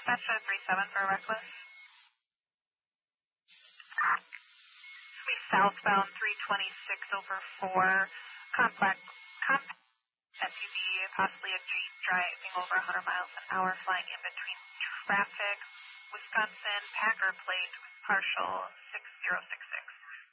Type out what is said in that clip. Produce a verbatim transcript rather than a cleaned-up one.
Dispatcher three seven for reckless. We southbound three twenty-six over four. Complex, compact S U V, possibly a Jeep driving over one hundred miles an hour, flying in between traffic. Wisconsin Packer plate with partial six zero six